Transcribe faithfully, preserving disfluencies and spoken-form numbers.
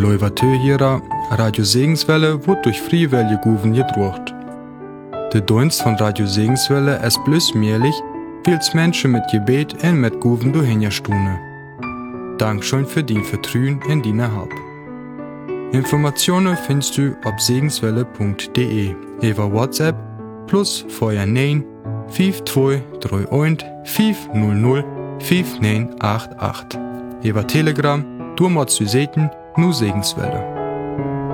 Leuvatö hierer, Radio Segenswelle wird durch Friewelle Guven gedruckt. Der Dienst von Radio Segenswelle ist bloß möglich, weil's Menschen mit Gebet und mit Guven durchhingerstune. Dankeschön für dein Vertrauen in deine Help. Informationen findest du auf segenswelle punkt de über WhatsApp plus vorher neun fünf zwei drei eins fünf null null fünf neun acht acht. Über Telegram, du musst du sehen, nur Segenswelle.